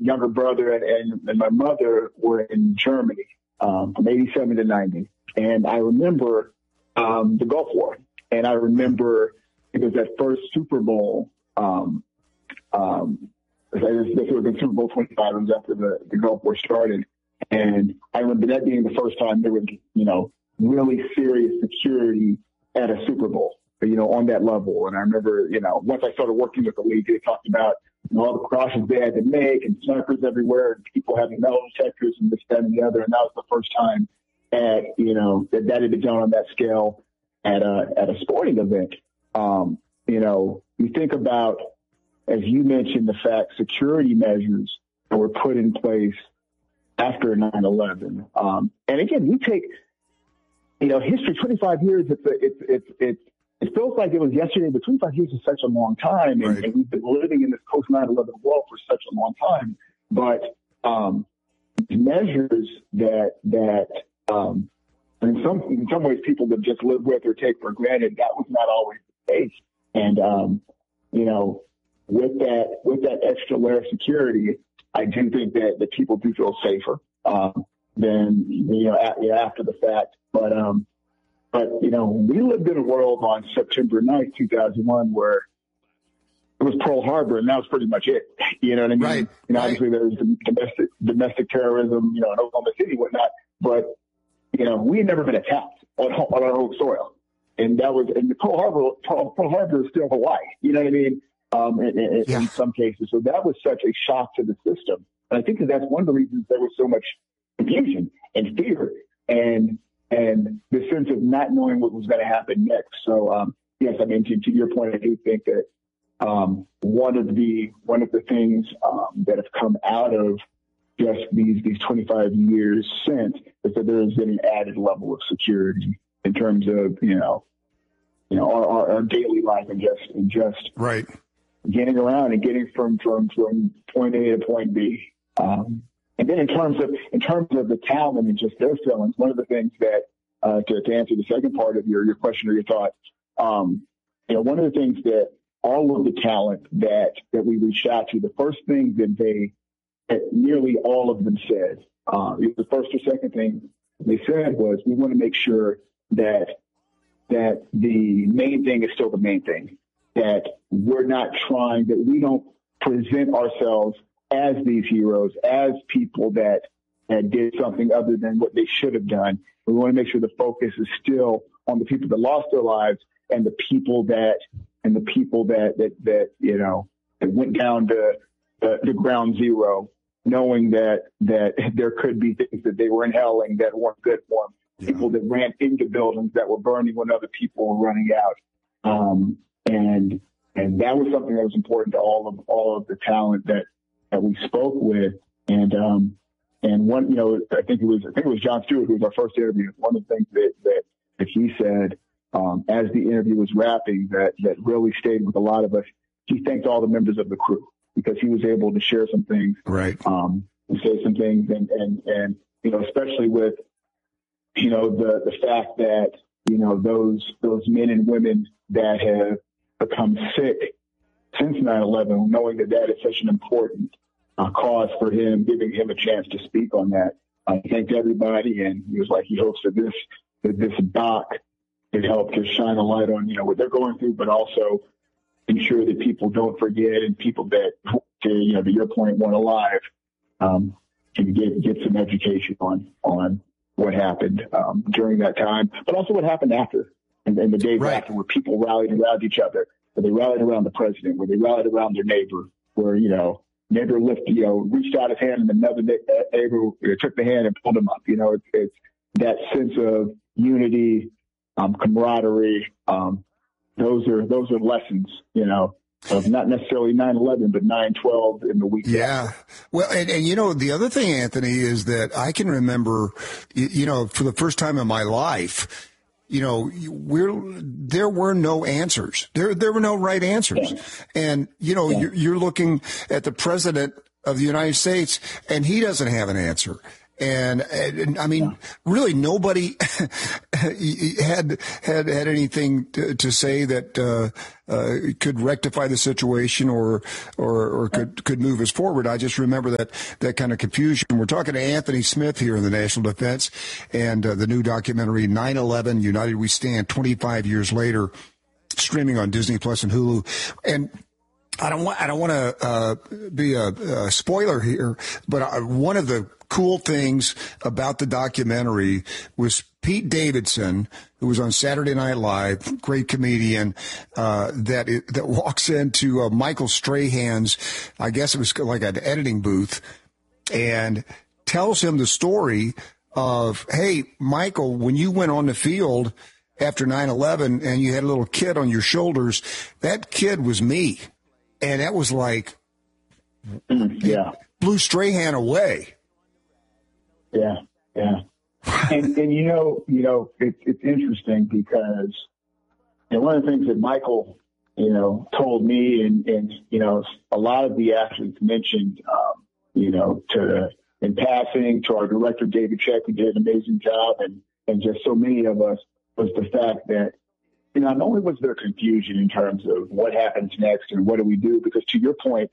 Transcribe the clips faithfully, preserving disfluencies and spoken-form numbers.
younger brother and, and, and my mother were in Germany um, from eighty-seven to ninety. And I remember um, the Gulf War. And I remember it was that first Super Bowl. Um, um, this was the Super Bowl twenty-five. It was after the, the Gulf War started. And I remember that being the first time there was, you know, really serious security at a Super Bowl, you know, on that level. And I remember, you know, once I started working with the league, they talked about, you know, all the precautions they had to make and snipers everywhere and people having metal detectors and this, that, and the other. And that was the first time at, you know, that that had been done on that scale at a, at a sporting event. Um, you know, you think about, as you mentioned, the fact security measures that were put in place after nine eleven. Um, and again, you take, you know, history, twenty-five years, it's, it's, it's, it's, it feels like it was yesterday, but twenty-five years is such a long time. And, right. and we've been living in this post nine eleven world for such a long time. But, um, measures that, that, um, in some, in some ways people that just live with or take for granted, that was not always the case. And, um, you know, with that, with that extra layer of security, I do think that, that people do feel safer, um, than, you know, a, after the fact. But, um, but, you know, we lived in a world on September ninth, two thousand one, where it was Pearl Harbor, and that was pretty much it. You know what I mean? Right. You know, right. obviously there was domestic, domestic terrorism, you know, in Oklahoma City and whatnot, but, you know, we had never been attacked on, on our own soil. And that was, and Pearl Harbor, Pearl, Pearl Harbor is still Hawaii. You know what I mean? Um, in, in, yeah. in some cases. So that was such a shock to the system. And I think that that's one of the reasons there was so much confusion and fear and, and the sense of not knowing what was going to happen next. So, um, yes, I mean, to, to your point, I do think that, um, one of the, one of the things, um, that have come out of just these, these twenty-five years since is that there has been an added level of security in terms of, you know, you know, our, our, our daily life and just, and just, right. getting around and getting from, from, from point A to point B. Um, and then in terms of, in terms of the talent and just their feelings, one of the things that, uh, to, to answer the second part of your, your question or your thought, um, you know, one of the things that all of the talent that, that we reached out to, the first thing that they, that nearly all of them said, uh, the first or second thing they said was, we want to make sure that, that the main thing is still the main thing. That we're not trying, that we don't present ourselves as these heroes, as people that, that did something other than what they should have done. We want to make sure the focus is still on the people that lost their lives and the people that, and the people that, that, that, you know, that went down to the, the ground zero, knowing that, that there could be things that they were inhaling that weren't good for them. Yeah. People that ran into buildings that were burning when other people were running out. Um, And, and that was something that was important to all of, all of the talent that, that we spoke with. And, um, and one, you know, I think it was, I think it was Jon Stewart, who was our first interview. One of the things that, that, that he said, um, as the interview was wrapping that, that really stayed with a lot of us, he thanked all the members of the crew because he was able to share some things. Right. Um, and say some things and, and, and, you know, especially with, you know, the, the fact that, you know, those, those men and women that have become sick since nine eleven, knowing that that is such an important uh, cause for him, giving him a chance to speak on that. I thanked everybody, and he was like, he hopes that this, that this doc can help to shine a light on, you know, what they're going through, but also ensure that people don't forget and people that, to, you know, to your point, weren't alive, um, can get, get some education on, on what happened, um, during that time, but also what happened after. And, and the days right. after, where people rallied around each other, where they rallied around the president, where they rallied around their neighbor, where, you know, neighbor lifted, you know, reached out his hand and another neighbor took the hand and pulled him up. You know, it's, it's that sense of unity, um, camaraderie. Um, those are, those are lessons, you know, of not necessarily nine eleven, but nine twelve in the week. Yeah. Well, and, and, you know, the other thing, Anthony, is that I can remember, you, you know, for the first time in my life, you know, we're, there were no answers. There, there were no right answers. Yeah. And, you know, yeah. you're, you're looking at the president of the United States and he doesn't have an answer. And, and I mean, yeah. really nobody had had had anything to, to say that uh, uh, could rectify the situation or or, or could, could move us forward. I just remember that that kind of confusion. We're talking to Anthony Smith here in the National Defense and uh, the new documentary nine eleven United We Stand twenty-five years later, streaming on Disney Plus and Hulu. And I don't want I don't want to uh, be a, a spoiler here, but I, one of the cool things about the documentary was Pete Davidson, who was on Saturday Night Live, great comedian, uh, that it, that walks into uh, Michael Strahan's, I guess it was like an editing booth, and tells him the story of, hey, Michael, when you went on the field after nine eleven and you had a little kid on your shoulders, that kid was me. And that was like, yeah, blew Strahan away. Yeah, yeah, and and you know, you know, it's it's interesting because you know, one of the things that Michael, you know, told me, and and you know, a lot of the athletes mentioned, um, you know, to in passing to our director David Check, who did an amazing job, and and just so many of us, was the fact that you know, not only was there confusion in terms of what happens next and what do we do, because to your point,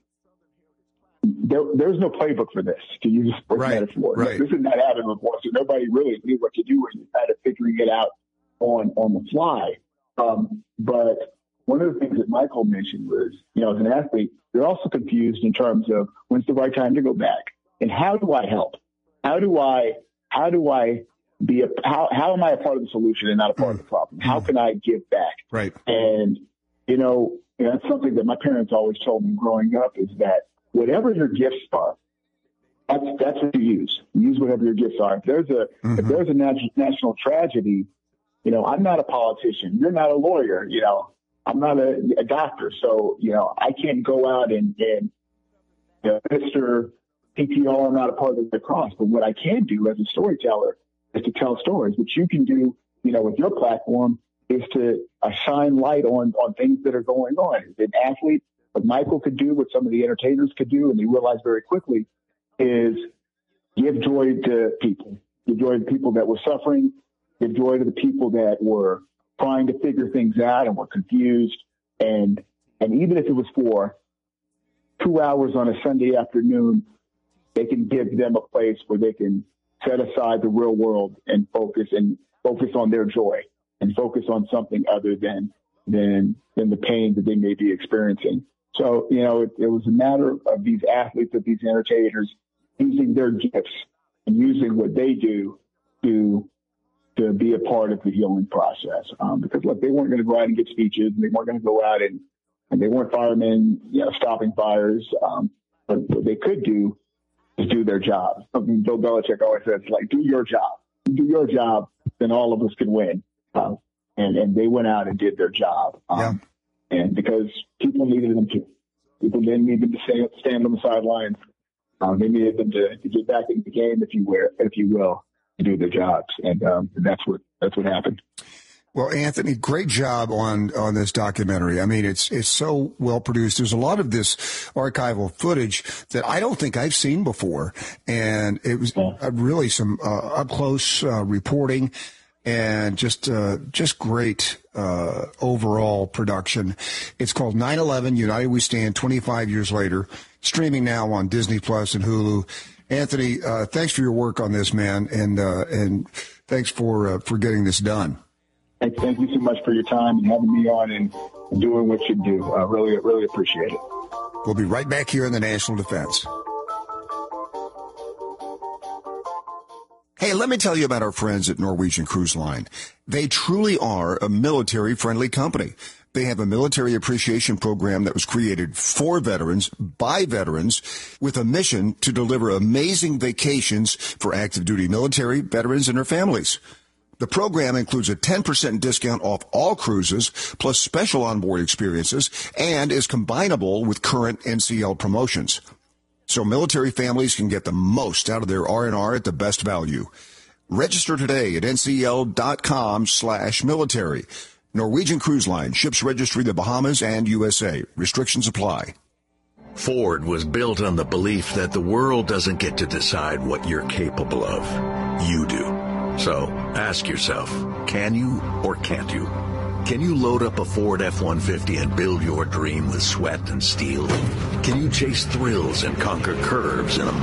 there, there's no playbook for this, to use a sports right, metaphor. Right. This is not happening before, so nobody really knew what to do, and you kind of figuring it out on on the fly. Um, but one of the things that Michael mentioned was, you know, as an athlete, you're also confused in terms of when's the right time to go back, and how do I help? How do I how do I be a how how am I a part of the solution and not a part mm. of the problem? How can I give back? Right. And you know, you know, that's something that my parents always told me growing up, is that whatever your gifts are, that's that's what you use. Use whatever your gifts are. If there's a mm-hmm. if there's a nat- national tragedy, you know, I'm not a politician. You're not a lawyer. You know, I'm not a, a doctor. So you know, I can't go out and and you know, Mister P T O, I'm not a part of the cross. But what I can do as a storyteller is to tell stories. What you can do, you know, with your platform is to uh, shine light on on things that are going on. An athlete, what Michael could do, what some of the entertainers could do, and they realized very quickly, is give joy to people. Give joy to people that were suffering. Give joy to the people that were trying to figure things out and were confused. And and even if it was for two hours on a Sunday afternoon, they can give them a place where they can set aside the real world and focus and focus on their joy and focus on something other than than than the pain that they may be experiencing. So, you know, it, it was a matter of these athletes, of these entertainers, using their gifts and using what they do to to be a part of the healing process. Um, because, look, they weren't going to go out and give speeches, and they weren't going to go out and, and they weren't firemen, you know, stopping fires. Um, but what they could do is do their job. Something Bill Belichick always says, like, do your job. Do your job, then all of us can win. Um, and, and they went out and did their job. Um, yeah. And because people needed them to. People didn't need them to stay, stand on the sidelines. Um, they needed them to, to get back in the game, if you will, if you will, to do their jobs. And um, that's what that's what happened. Well, Anthony, great job on, on this documentary. I mean, it's it's so well produced. There's a lot of this archival footage that I don't think I've seen before, and it was uh, really some uh, up close uh, reporting. And just uh, just great uh, overall production. It's called nine eleven United We Stand twenty-five years later, streaming now on Disney Plus and Hulu. Anthony, uh, thanks for your work on this, man, and uh, and thanks for uh, for getting this done. Thank, thank you so much for your time and having me on and doing what you do. I really, really appreciate it. We'll be right back here in the National Defense. Hey, let me tell you about our friends at Norwegian Cruise Line. They truly are a military-friendly company. They have a military appreciation program that was created for veterans, by veterans, with a mission to deliver amazing vacations for active duty military, veterans, and their families. The program includes a ten percent discount off all cruises, plus special onboard experiences, and is combinable with current N C L promotions. So military families can get the most out of their R and R at the best value. Register today at ncl.com slash military. Norwegian Cruise Line, ships registry the Bahamas and U S A. Restrictions apply. Ford was built on the belief that the world doesn't get to decide what you're capable of. You do. So ask yourself, can you or can't you? Can you load up a Ford F one fifty and build your dream with sweat and steel? Can you chase thrills and conquer curves in a